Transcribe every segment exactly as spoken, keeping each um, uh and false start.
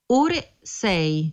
ore sei.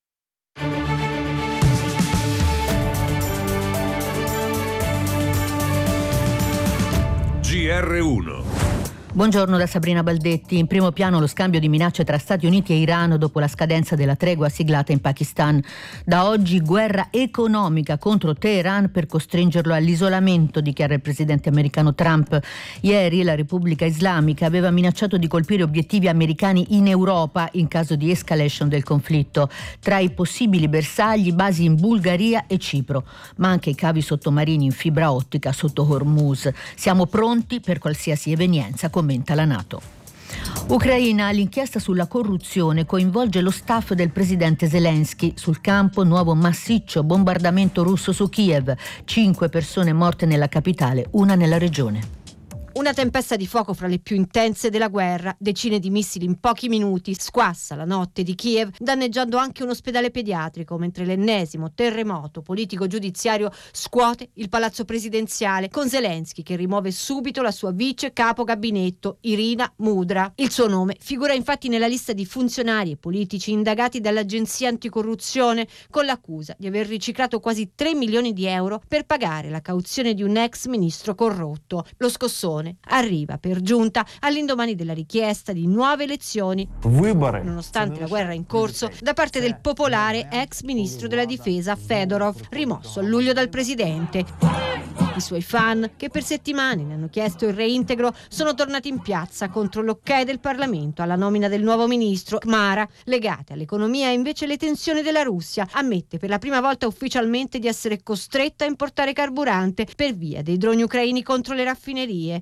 G R uno. Buongiorno da Sabrina Baldetti. In primo piano lo scambio di minacce tra Stati Uniti e Iran dopo la scadenza della tregua siglata in Pakistan. Da oggi guerra economica contro Teheran per costringerlo all'isolamento, dichiara il presidente americano Trump. Ieri la Repubblica Islamica aveva minacciato di colpire obiettivi americani in Europa in caso di escalation del conflitto. Tra i possibili bersagli basi in Bulgaria e Cipro, ma anche i cavi sottomarini in fibra ottica sotto Hormuz. Siamo pronti per qualsiasi evenienza, commenta la NATO. Ucraina, l'inchiesta sulla corruzione coinvolge lo staff del presidente Zelensky. Sul campo, nuovo massiccio bombardamento russo su Kiev. Cinque persone morte nella capitale, una nella regione. Una tempesta di fuoco fra le più intense della guerra, decine di missili in pochi minuti, squassa la notte di Kiev, danneggiando anche un ospedale pediatrico, mentre l'ennesimo terremoto politico-giudiziario scuote il palazzo presidenziale, con Zelensky che rimuove subito la sua vice capo gabinetto, Irina Mudra. Il suo nome figura infatti nella lista di funzionari e politici indagati dall'Agenzia Anticorruzione, con l'accusa di aver riciclato quasi tre milioni di euro per pagare la cauzione di un ex ministro corrotto. Lo scossone arriva per giunta all'indomani della richiesta di nuove elezioni, nonostante la guerra in corso, da parte del popolare ex ministro della difesa Fedorov, rimosso a luglio dal presidente. I suoi fan, che per settimane ne hanno chiesto il reintegro, sono tornati in piazza contro l'ok del Parlamento alla nomina del nuovo ministro. Khmara, legate all'economia e invece le tensioni della Russia, ammette per la prima volta ufficialmente di essere costretta a importare carburante per via dei droni ucraini contro le raffinerie.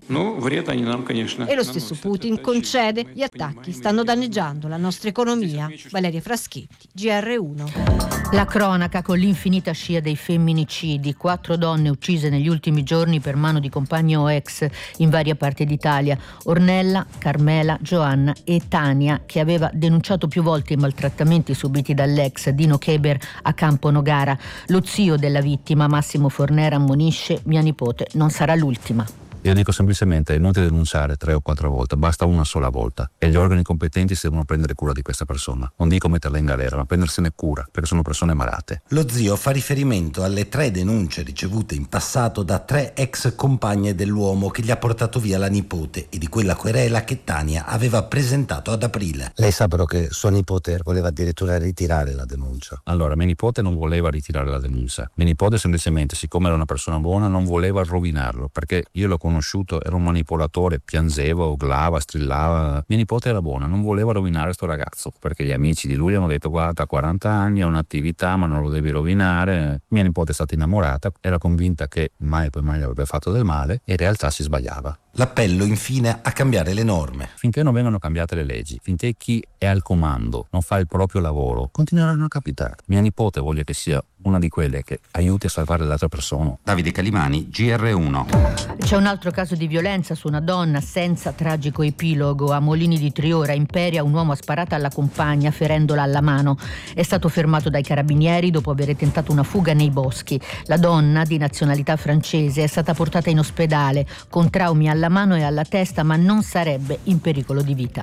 E lo stesso Putin concede: gli attacchi stanno danneggiando la nostra economia. Valeria Fraschetti, G R uno. La cronaca con l'infinita scia dei femminicidi. Quattro donne uccise negli ultimi giorni per mano di compagni o ex in varie parti d'Italia. Ornella, Carmela, Giovanna e Tania, che aveva denunciato più volte i maltrattamenti subiti dall'ex Dino Keber a Campo Nogara. Lo zio della vittima, Massimo Fornera, ammonisce: mia nipote non sarà l'ultima. Io dico semplicemente non ti denunciare tre o quattro volte, basta una sola volta e gli organi competenti si devono prendere cura di questa persona. Non dico metterla in galera, ma prendersene cura, perché sono persone malate. Lo zio fa riferimento alle tre denunce ricevute in passato da tre ex compagne dell'uomo che gli ha portato via la nipote e di quella querela che Tania aveva presentato ad aprile. Lei sa però che sua nipote voleva addirittura ritirare la denuncia. Allora, mia nipote non voleva ritirare la denuncia. Mia nipote semplicemente, siccome era una persona buona, non voleva rovinarlo, perché io l'ho conosciuto, era un manipolatore, piangeva, urlava, strillava. Mia nipote era buona, non voleva rovinare sto ragazzo, perché gli amici di lui hanno detto: guarda, ha quaranta anni, ha un'attività, ma non lo devi rovinare. Mia nipote è stata innamorata, era convinta che mai e poi mai gli avrebbe fatto del male e in realtà si sbagliava. L'appello infine a cambiare le norme. Finché non vengano cambiate le leggi, finché chi è al comando non fa il proprio lavoro, continueranno a capitare. Mia nipote voglio che sia una di quelle che aiuti a salvare l'altra persona. Davide Calimani, G R uno. C'è un altro caso di violenza su una donna senza tragico epilogo. A Molini di Triora, Imperia, un uomo ha sparato alla compagna ferendola alla mano. È stato fermato dai carabinieri dopo aver tentato una fuga nei boschi. La donna, di nazionalità francese, è stata portata in ospedale con traumi alla mano e alla testa, ma non sarebbe in pericolo di vita.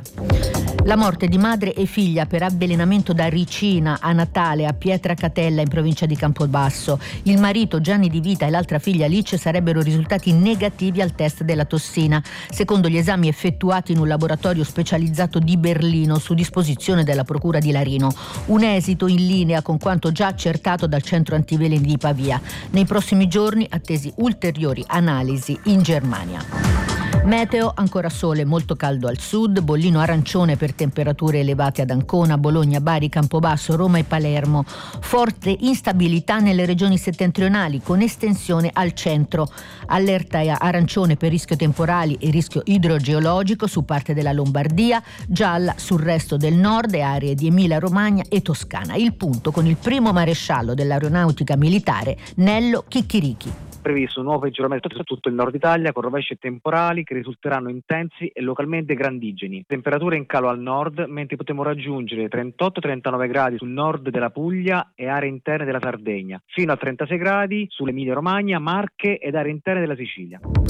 La morte di madre e figlia per avvelenamento da ricina a Natale a Pietracatella in provincia di Campobasso. Il marito Gianni Di Vita e l'altra figlia Alice sarebbero risultati negativi al test della tossina, secondo gli esami effettuati in un laboratorio specializzato di Berlino su disposizione della procura di Larino. Un esito in linea con quanto già accertato dal centro antiveleni di Pavia. Nei prossimi giorni attesi ulteriori analisi in Germania. Meteo, ancora sole, molto caldo al sud, bollino arancione per temperature elevate ad Ancona, Bologna, Bari, Campobasso, Roma e Palermo. Forte instabilità nelle regioni settentrionali con estensione al centro. Allerta arancione per rischio temporali e rischio idrogeologico su parte della Lombardia, gialla sul resto del nord e aree di Emilia Romagna e Toscana. Il punto con il primo maresciallo dell'aeronautica militare, Nello Chicchirichi. Previsto un nuovo peggioramento su tutto il nord Italia con rovesci e temporali che risulteranno intensi e localmente grandigeni. Temperature in calo al nord, mentre potremo raggiungere trentotto trentanove gradi sul nord della Puglia e aree interne della Sardegna, fino a trentasei gradi sull'Emilia Romagna, Marche ed aree interne della Sicilia.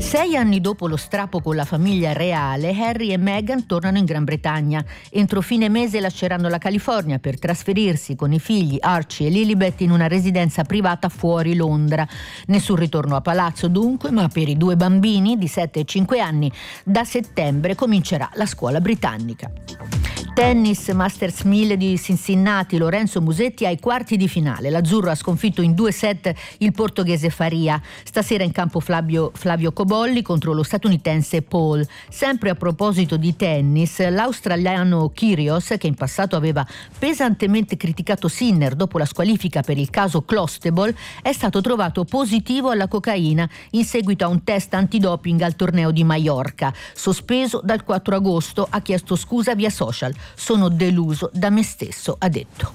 Sei anni dopo lo strappo con la famiglia reale, Harry e Meghan tornano in Gran Bretagna. Entro fine mese lasceranno la California per trasferirsi con i figli Archie e Lilibet in una residenza privata fuori Londra. Nessun ritorno a palazzo dunque, ma per i due bambini di sette e cinque anni da settembre comincerà la scuola britannica. Tennis, Masters mille di Cincinnati, Lorenzo Musetti ai quarti di finale. L'azzurro ha sconfitto in due set il portoghese Faria. Stasera in campo Flavio, Flavio Cobolli contro lo statunitense Paul. Sempre a proposito di tennis, l'australiano Kyrgios, che in passato aveva pesantemente criticato Sinner dopo la squalifica per il caso Clostebol, è stato trovato positivo alla cocaina in seguito a un test antidoping al torneo di Maiorca. Sospeso dal quattro agosto, ha chiesto scusa via social. Sono deluso da me stesso, ha detto.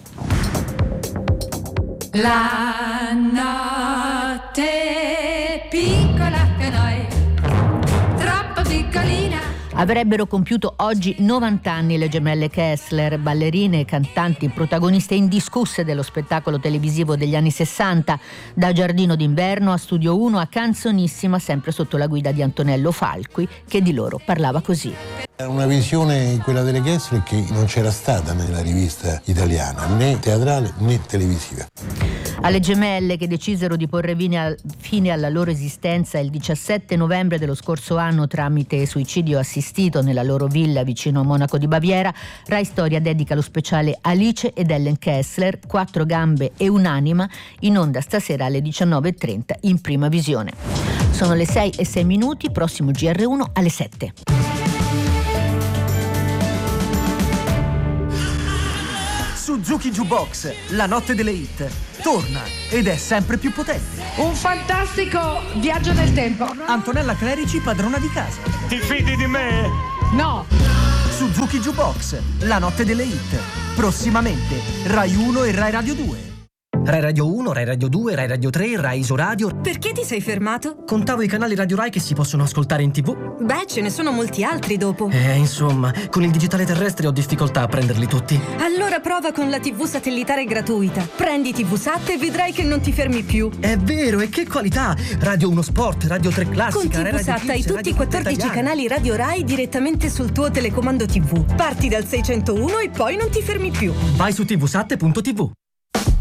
La notte piccola per noi, troppo piccolina. Avrebbero compiuto oggi novanta anni le gemelle Kessler, ballerine e cantanti protagoniste indiscusse dello spettacolo televisivo degli anni sessanta, da Giardino d'inverno a Studio uno a Canzonissima, sempre sotto la guida di Antonello Falqui, che di loro parlava così. Una visione, quella delle Kessler, che non c'era stata nella rivista italiana, né teatrale né televisiva. Alle gemelle, che decisero di porre fine alla loro esistenza il diciassette novembre dello scorso anno tramite suicidio assistito nella loro villa vicino a Monaco di Baviera, Rai Storia dedica lo speciale Alice ed Ellen Kessler, quattro gambe e un'anima, in onda stasera alle diciannove e trenta in prima visione. Sono le sei e sei minuti, prossimo G R uno alle sette. Suzuki Jukebox, la notte delle hit, torna ed è sempre più potente. Un fantastico viaggio nel tempo. Antonella Clerici, padrona di casa. Ti fidi di me? No. Suzuki Jukebox, la notte delle hit, prossimamente Rai uno e Rai Radio due. Rai Radio uno, Rai Radio due, Rai Radio tre, Rai Isoradio. Perché ti sei fermato? Contavo i canali Radio Rai che si possono ascoltare in tv. Beh, ce ne sono molti altri dopo. Eh, insomma, con il digitale terrestre ho difficoltà a prenderli tutti. Allora prova con la tivù satellitare gratuita. Prendi tivusat e vedrai che non ti fermi più. È vero, e che qualità! Radio uno Sport, Radio tre Classica, con tivusat hai tutti i quattordici canali Radio Rai direttamente sul tuo telecomando tivù. Parti dal seicentouno e poi non ti fermi più. Vai su tivusat punto tv.